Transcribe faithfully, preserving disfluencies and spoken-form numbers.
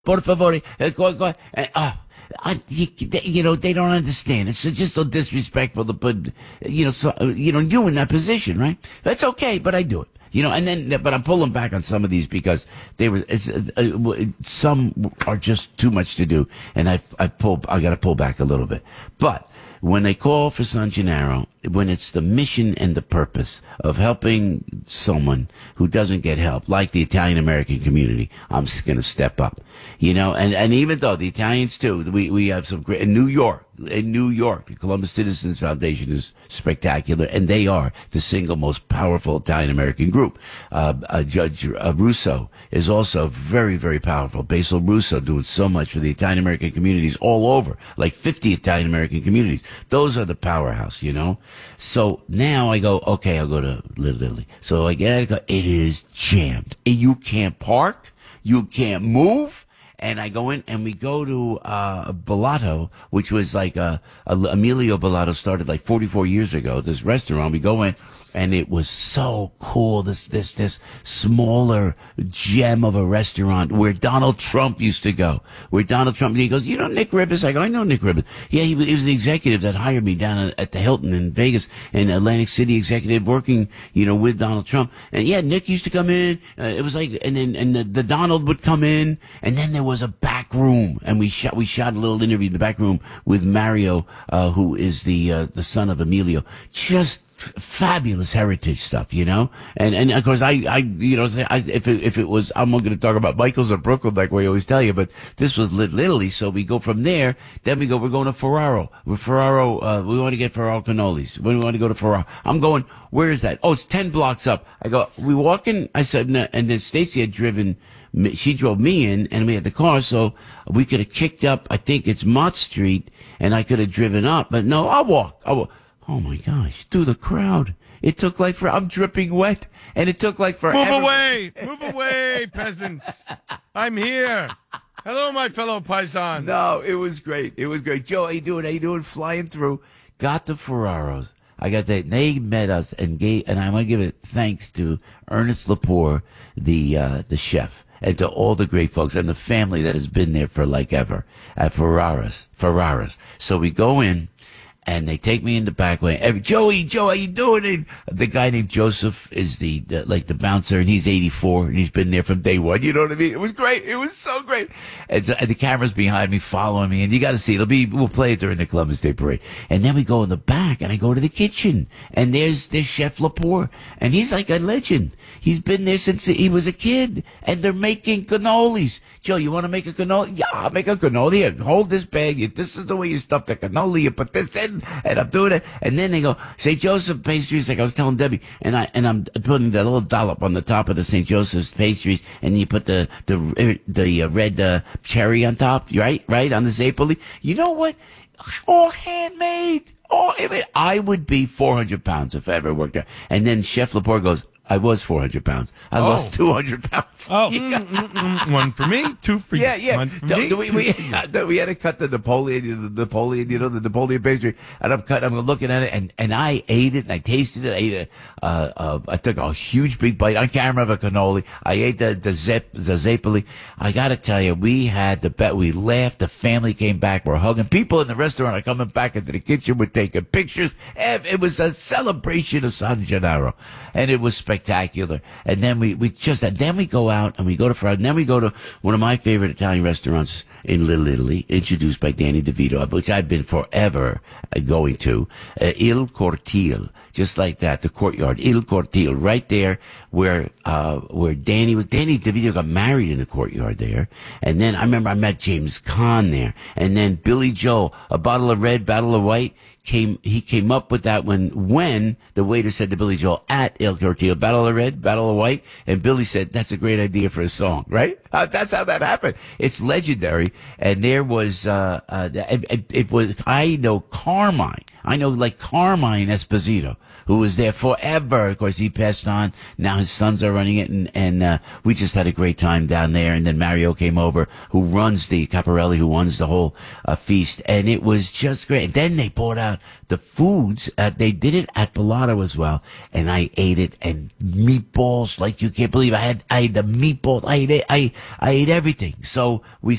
Por favor. Uh, go, go. Uh, uh, I, you, you know, they don't understand. It's just so disrespectful to put, you know, so, you know, you in that position, right? That's okay, but I do it. You know, and then, but I'm pulling back on some of these because they were, it's, uh, some are just too much to do. And I, I pull, I got to pull back a little bit. But when they call for San Gennaro, when it's the mission and the purpose of helping someone who doesn't get help, like the Italian American community, I'm just going to step up. You know, and, and even though the Italians too, we, we have some great, in New York, in New York, the Columbus Citizens Foundation is spectacular, and they are the single most powerful Italian-American group. Uh, uh, Judge uh, Russo is also very, very powerful. Basil Russo doing so much for the Italian-American communities all over, like fifty Italian-American communities. Those are the powerhouse, you know? So now I go, okay, I'll go to Little Italy. So I get, I go, it is jammed. You can't park. You can't move. And I go in and we go to, uh, Bellato, which was like, uh, Emilio Bellato started like forty-four years ago, this restaurant. We go in and it was so cool. This, this, this smaller gem of a restaurant where Donald Trump used to go, where Donald Trump, he goes, you know, Nick Ribbis? I go, I know Nick Ribbis. Yeah, he, he was the executive that hired me down at the Hilton in Vegas, in Atlantic City executive working, you know, with Donald Trump. And yeah, Nick used to come in. Uh, it was like, and then, and the, the Donald would come in, and then there was a back room, and we shot, we shot a little interview in the back room with Mario, uh, who is the, uh, the son of Emilio. Just, fabulous heritage stuff, you know, and and of course I I you know I, if it, if it was I'm not going to talk about Michael's or Brooklyn like we always tell you, but this was Little Italy, so we go from there. Then we go we're going to Ferraro. We're Ferraro. Uh, we want to get Ferraro cannolis. When we want to go to Ferraro, I'm going. Where is that? Oh, it's ten blocks up. I go. We walk in. I said, no, and then Stacy had driven. She drove me in, and we had the car, so we could have kicked up. I think it's Mott Street, and I could have driven up, but no, I'll walk. I'll walk. Oh my gosh, through the crowd. It took like for, I'm dripping wet, and it took like forever. Move away, move away, peasants. I'm here. Hello, my fellow paisans. No, it was great. It was great. Joe, how you doing? How you doing? Flying through. Got the Ferraros. I got that. They met us and gave, and I want to give it thanks to Ernest Lepore, the, uh, the chef, and to all the great folks and the family that has been there for like ever at Ferraras, Ferraras. So we go in. And they take me in the back way. Every, Joey, Joe, how you doing? And the guy named Joseph is the, the, like the bouncer, and he's eighty-four, and he's been there from day one. You know what I mean? It was great. It was so great. And, so, and the camera's behind me, following me, and you got to see. It'll be, we'll play it during the Columbus Day Parade. And then we go in the back, and I go to the kitchen, and there's there's Chef Lepore, and he's like a legend. He's been there since he was a kid, and they're making cannolis. Joe, you want to make a cannoli? Yeah, I'll make a cannoli. Here, hold this bag. This is the way you stuff the cannoli. You put this in, and I'm doing it. And then they go, Saint Joseph pastries, like I was telling Debbie, and I and I'm putting the little dollop on the top of the Saint Joseph's pastries, and you put the the the uh, red uh, cherry on top, right? Right on the Zapoli. You know what? All handmade. All I mean, I would be four hundred pounds if I ever worked there. And then Chef Lepore goes, I was four hundred pounds. I oh. lost two hundred pounds. Oh, yeah. mm, mm, mm, one for me, two for you. Yeah, yeah. One for No, me, we, we, no, we had to cut the Napoleon, the Napoleon, you know, the Napoleon pastry. And I'm cutting, I'm looking at it, and, and I ate it, and I tasted it. I ate it. Uh, uh, I took a huge big bite on camera of a cannoli. I ate the, the Zep, the Zapoli. I gotta tell you, we had the bet. We laughed. The family came back. We're hugging. People in the restaurant are coming back into the kitchen. We're taking pictures. It was a celebration of San Gennaro, and it was spectacular. And then we, we just, and then we go out and we go to Friday, and then we go to one of my favorite Italian restaurants in Little Italy, introduced by Danny DeVito, which I've been forever going to, uh, Il Cortile, just like that, the courtyard, Il Cortile, right there where, uh, where Danny was, Danny DeVito got married in the courtyard there. And then I remember I met James Caan there. And then Billy Joel, a bottle of red, bottle of white, came, he came up with that when, when the waiter said to Billy Joel at Il Cortile, bottle of red, bottle of white, and Billy said, that's a great idea for a song, right? Uh, that's how that happened. It's legendary. And there was, uh, uh, it, it, it was, I know Carmine. I know like Carmine Esposito, who was there forever. Of course, he passed on. Now his sons are running it, and, and uh, we just had a great time down there. And then Mario came over, who runs the Caparelli, who runs the whole uh, feast, and it was just great. And then they brought out the foods. Uh, they did it at Bellato as well, and I ate it. And meatballs, like you can't believe. I had I had the meatballs. I ate I I ate everything. So we